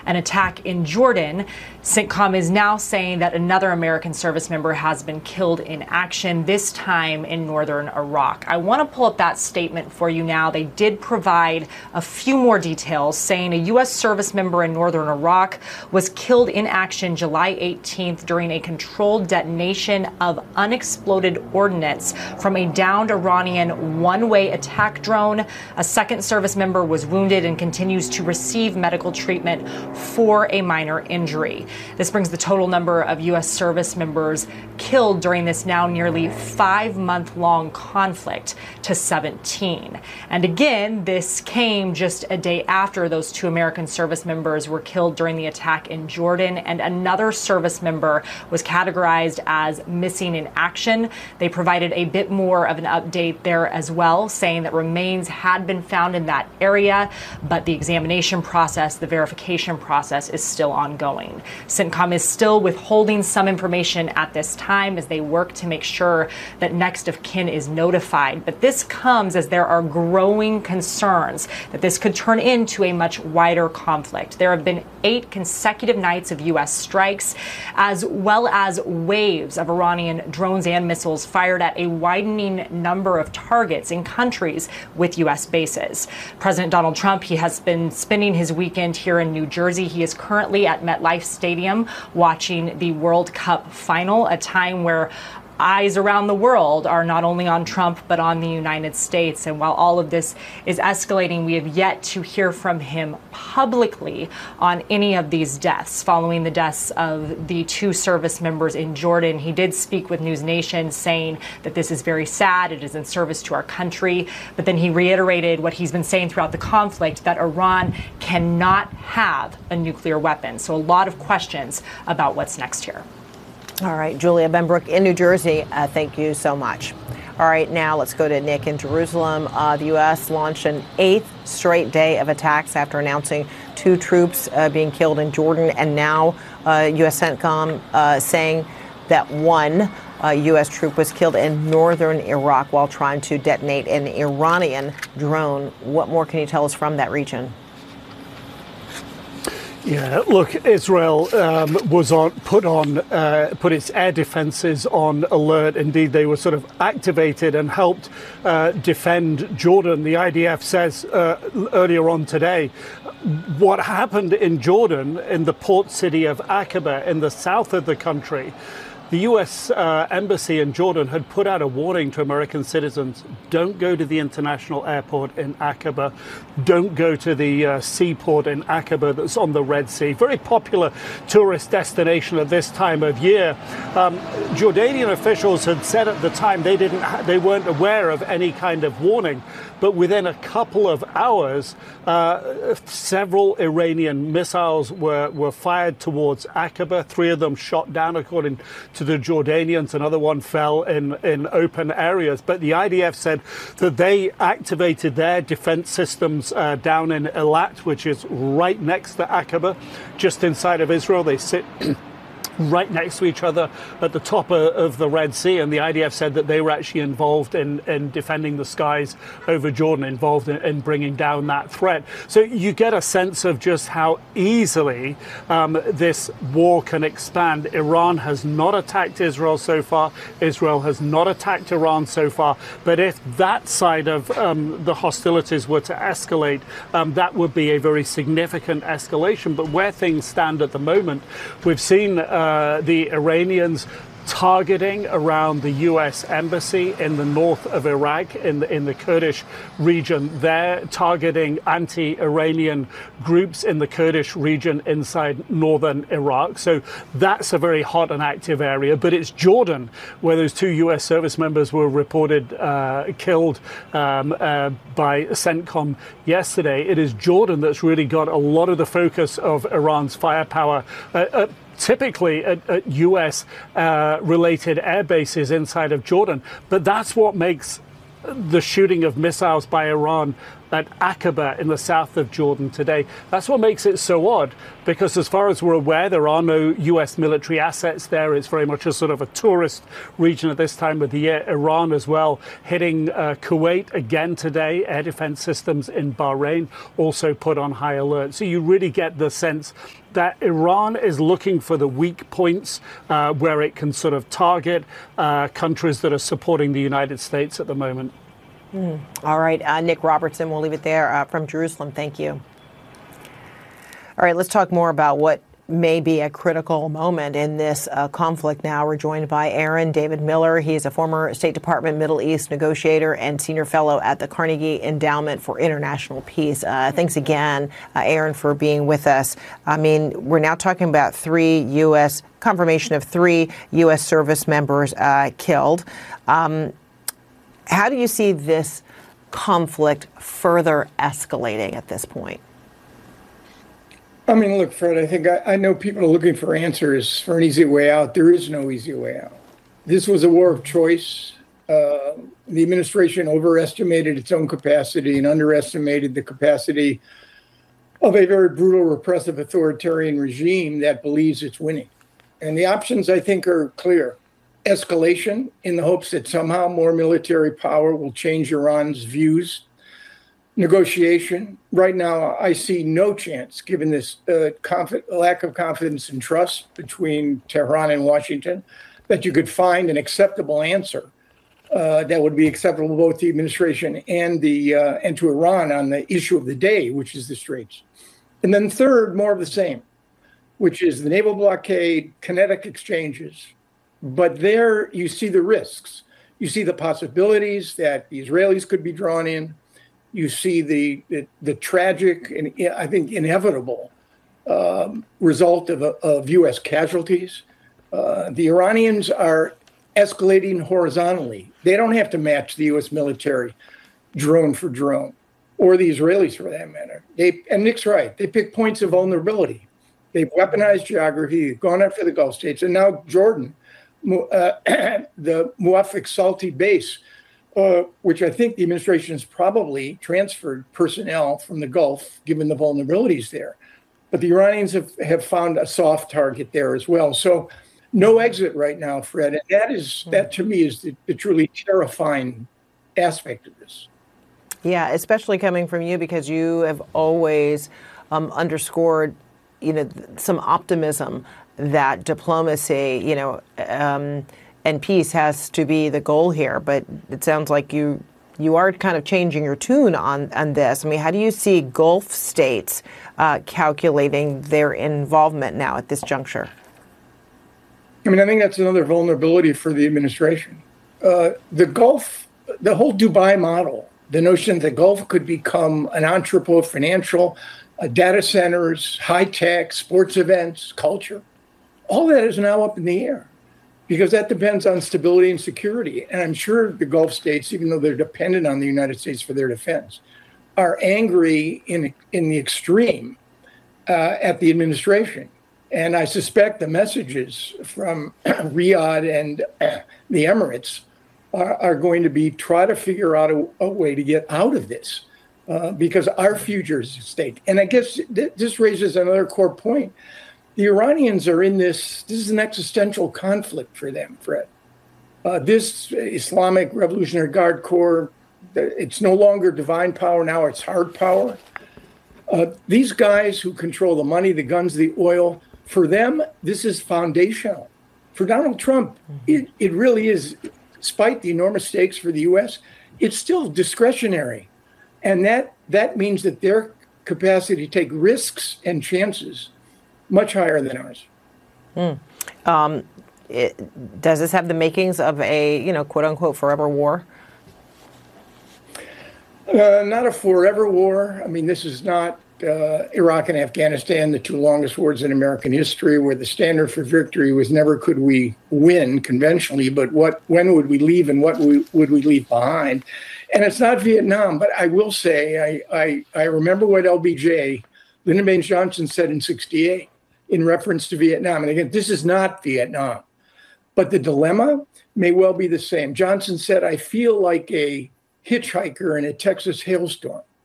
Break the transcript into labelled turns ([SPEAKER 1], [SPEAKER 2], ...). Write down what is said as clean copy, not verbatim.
[SPEAKER 1] an attack in Jordan. CENTCOM is now saying that another American service member has been killed in action, this time in northern Iraq. I want to pull up that statement for you now. They did provide a few more details, saying a U.S. service member in northern Iraq was killed in action July 18th during a controlled detonation of unexploded ordnance from a downed Iranian one-way attack drone. A second service member was wounded and continues to receive medical treatment for a minor injury. This brings the total number of U.S. service members killed during this now nearly 5-month-long conflict to 17. And again, this came just a day after those 2 American service members were killed during the attack in Jordan, and another service member was categorized as missing in action. They provided a bit more of an update there as well, saying that remains had been found in that area, but the examination process, the verification process is still ongoing. CENTCOM is still withholding some information at this time as they work to make sure that next of kin is notified. But this comes as there are growing concerns that this could turn into a much wider conflict. There have been 8 consecutive nights of U.S. strikes, as well as waves of Iranian drones and missiles fired at a widening number of targets in countries with U.S. bases. President Donald Trump, he has been spending his weekend here in New Jersey. He is currently at MetLife Stadium watching the World Cup final, a time where eyes around the world are not only on Trump, but on the United States. And while all of this is escalating, we have yet to hear from him publicly on any of these deaths. Following the deaths of the 2 service members in Jordan, he did speak with News Nation saying that this is very sad, it is in service to our country. But then he reiterated what he's been saying throughout the conflict, that Iran cannot have a nuclear weapon. So a lot of questions about what's next here.
[SPEAKER 2] All right, Julia Benbrook in New Jersey, thank you so much. All right, now let's go to Nick in Jerusalem. The U.S. launched an 8th straight day of attacks after announcing 2 troops being killed in Jordan, and now U.S. CENTCOM saying that 1 U.S. troop was killed in northern Iraq while trying to detonate an Iranian drone. What more can you tell us from that region?
[SPEAKER 3] Yeah, look, Israel was put its air defenses on alert. Indeed, they were sort of activated and helped defend Jordan. The IDF says earlier on today, what happened in Jordan, in the port city of Aqaba, in the south of the country, the U.S. Embassy in Jordan had put out a warning to American citizens: don't go to the international airport in Aqaba, don't go to the seaport in Aqaba that's on the Red Sea. Very popular tourist destination at this time of year. Jordanian officials had said at the time they weren't aware of any kind of warning, but within a couple of hours, several Iranian missiles were fired towards Aqaba. 3 of them shot down, according to the Jordanians. Another one fell in open areas. But the IDF said that they activated their defense systems down in Eilat, which is right next to Aqaba, just inside of Israel. They sit right next to each other at the top of the Red Sea, and the IDF said that they were actually involved in defending the skies over Jordan, involved in bringing down that threat. So you get a sense of just how easily this war can expand. Iran has not attacked Israel so far. Israel has not attacked Iran so far. But if that side of the hostilities were to escalate, that would be a very significant escalation. But where things stand at the moment, we've seen the Iranians targeting around the U.S. embassy in the north of Iraq, in the Kurdish region. They're targeting anti-Iranian groups in the Kurdish region inside northern Iraq. So that's a very hot and active area. But it's Jordan, where those 2 U.S. service members were reported killed by CENTCOM yesterday. It is Jordan that's really got a lot of the focus of Iran's firepower, typically at U.S. related air bases inside of Jordan. But that's what makes the shooting of missiles by Iran at Aqaba in the south of Jordan today. That's what makes it so odd, because as far as we're aware, there are no U.S. military assets there. It's very much a sort of a tourist region at this time of the year. Iran as well, hitting Kuwait again today. Air defense systems in Bahrain also put on high alert. So you really get the sense that Iran is looking for the weak points where it can sort of target countries that are supporting the United States at the moment.
[SPEAKER 2] All right, Nick Robertson, we'll leave it there from Jerusalem. Thank you. All right, let's talk more about what may be a critical moment in this conflict now. We're joined by Aaron David Miller. He's a former State Department Middle East negotiator and senior fellow at the Carnegie Endowment for International Peace. Thanks again, Aaron, for being with us. I mean, we're now talking about confirmation of 3 U.S. service members killed. How do you see this conflict further escalating at this point?
[SPEAKER 4] I mean, look, Fred, I think I know people are looking for answers for an easy way out. There is no easy way out. This was a war of choice. The administration overestimated its own capacity and underestimated the capacity of a very brutal, repressive, authoritarian regime that believes it's winning. And the options, I think, are clear. Escalation in the hopes that somehow more military power will change Iran's views. Negotiation. Right now, I see no chance, given this lack of confidence and trust between Tehran and Washington, that you could find an acceptable answer that would be acceptable to both the administration and to Iran on the issue of the day, which is the Straits. And then third, more of the same, which is the naval blockade, kinetic exchanges. But there you see the risks. You see the possibilities that the Israelis could be drawn in. You see the tragic and I think inevitable result of U.S. casualties. The Iranians are escalating horizontally. They don't have to match the U.S. military drone for drone, or the Israelis for that matter. And Nick's right. They pick points of vulnerability. They've weaponized geography. They've gone after the Gulf states. And now Jordan, the Muwafaq Salti base, which I think the administration has probably transferred personnel from the Gulf, given the vulnerabilities there. But the Iranians have found a soft target there as well. So no exit right now, Fred. And that to me is the truly terrifying aspect of this.
[SPEAKER 2] Yeah, especially coming from you, because you have always underscored, some optimism that diplomacy, and peace has to be the goal here. But it sounds like you are kind of changing your tune on this. I mean, how do you see Gulf states calculating their involvement now at this juncture?
[SPEAKER 4] I mean, I think that's another vulnerability for the administration. The Gulf, the whole Dubai model, the notion that the Gulf could become an entrepot, financial, data centers, high tech, sports events, culture, all that is now up in the air, because that depends on stability and security. And I'm sure the Gulf states, even though they're dependent on the United States for their defense, are angry in the extreme at the administration. And I suspect the messages from Riyadh and the Emirates are going to be try to figure out a way to get out of this because our future is at stake. And I guess this raises another core point. The Iranians are in this is an existential conflict for them, Fred. This Islamic Revolutionary Guard Corps, it's no longer divine power, now it's hard power. These guys who control the money, the guns, the oil, for them, this is foundational. For Donald Trump, it really is, despite the enormous stakes for the U.S., it's still discretionary. And that means that their capacity to take risks and chances much higher than ours.
[SPEAKER 2] Does this have the makings of a, quote unquote, forever war?
[SPEAKER 4] Not a forever war. I mean, this is not Iraq and Afghanistan, the two longest wars in American history, where the standard for victory was never could we win conventionally, but when would we leave and what would we leave behind? And it's not Vietnam, but I will say, I remember what LBJ, Lyndon Baines Johnson, said in '68 in reference to Vietnam. And again, this is not Vietnam, but the dilemma may well be the same. Johnson said, I feel like a hitchhiker in a Texas hailstorm.